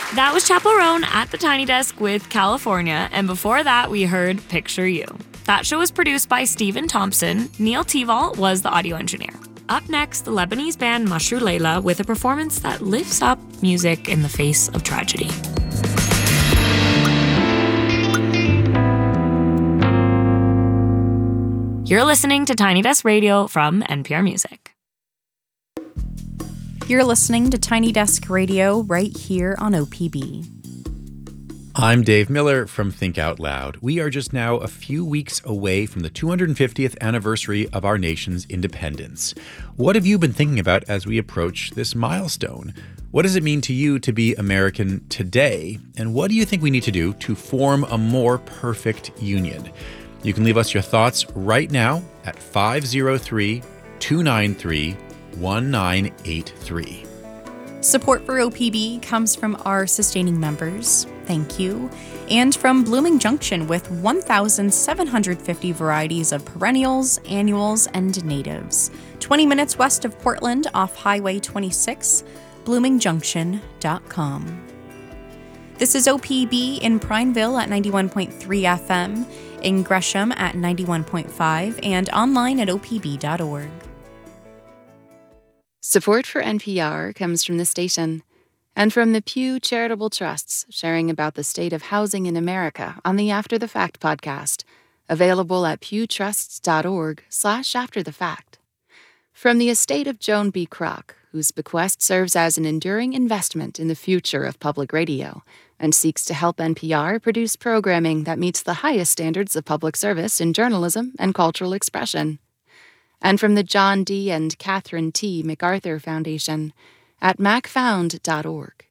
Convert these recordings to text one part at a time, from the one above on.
That was Chaperone at the Tiny Desk with California, and before that we heard Picture You. That show was produced by Stephen Thompson. Neil Teval was the audio engineer. Up next, the Lebanese band Mashru Leila with a performance that lifts up music in the face of tragedy. You're listening to Tiny Desk Radio from NPR Music. You're listening to Tiny Desk Radio right here on OPB. I'm Dave Miller from Think Out Loud. We are just now a few weeks away from the 250th anniversary of our nation's independence. What have you been thinking about as we approach this milestone? What does it mean to you to be American today? And what do you think we need to do to form a more perfect union? You can leave us your thoughts right now at 503-293-1983. Support for OPB comes from our sustaining members, thank you, and from Blooming Junction with 1,750 varieties of perennials, annuals, and natives. 20 minutes west of Portland off Highway 26, bloomingJunction.com. This is OPB in Prineville at 91.3 FM, in Gresham at 91.5, and online at opb.org. Support for NPR comes from the station and from the Pew Charitable Trusts, sharing about the state of housing in America on the After the Fact podcast, available at pewtrusts.org/afterthefact. From the estate of Joan B. Kroc, whose bequest serves as an enduring investment in the future of public radio and seeks to help NPR produce programming that meets the highest standards of public service in journalism and cultural expression. And from the John D. and Catherine T. MacArthur Foundation at macfound.org.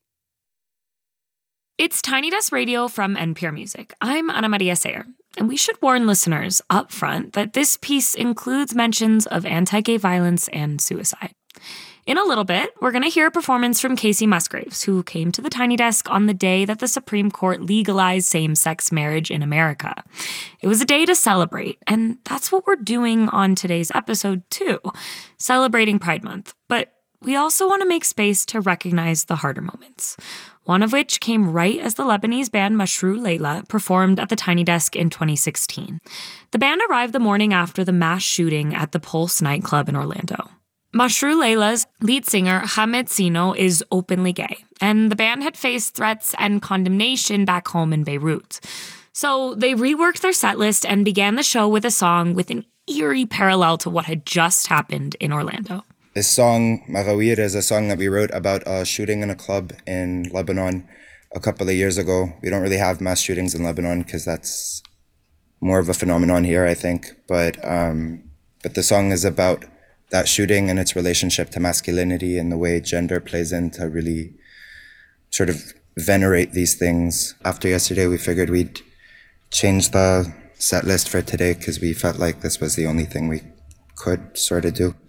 It's Tiny Desk Radio from NPR Music. I'm Ana Maria Sayer, and we should warn listeners up front that this piece includes mentions of anti-gay violence and suicide. In a little bit, we're going to hear a performance from Kacey Musgraves, who came to the Tiny Desk on the day that the Supreme Court legalized same-sex marriage in America. It was a day to celebrate, and that's what we're doing on today's episode, too, celebrating Pride Month. But we also want to make space to recognize the harder moments, one of which came right as the Lebanese band Mashru Leila performed at the Tiny Desk in 2016. The band arrived the morning after the mass shooting at the Pulse nightclub in Orlando. Mashru Leila's lead singer, Hamed Sino, is openly gay, and the band had faced threats and condemnation back home in Beirut. So they reworked their setlist and began the show with a song with an eerie parallel to what had just happened in Orlando. This song, Maghawir, is a song that we wrote about a shooting in a club in Lebanon a couple of years ago. We don't really have mass shootings in Lebanon because that's more of a phenomenon here, I think. But the song is about that shooting and its relationship to masculinity and the way gender plays in to really sort of venerate these things. After yesterday, we figured we'd change the set list for today because we felt like this was the only thing we could sort of do.